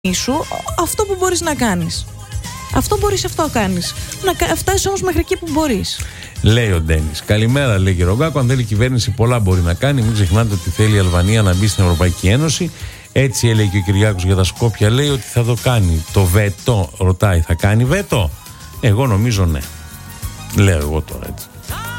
σου αυτό που μπορείς να κάνεις. Αυτό μπορείς, αυτό κάνεις. Να φτάσεις όμως μέχρι εκεί που μπορείς. Λέει ο Ντένις. Καλημέρα, λέει και Ρογκάκο. Αν θέλει η κυβέρνηση, πολλά μπορεί να κάνει. Μην ξεχνάτε ότι θέλει η Αλβανία να μπει στην Ευρωπαϊκή Ένωση. Έτσι έλεγε και ο Κυριάκος για τα Σκόπια. Λέει ότι θα το κάνει. Το βέτο, ρωτάει, θα κάνει βέτο? Εγώ νομίζω ναι. Λέω εγώ τώρα έτσι.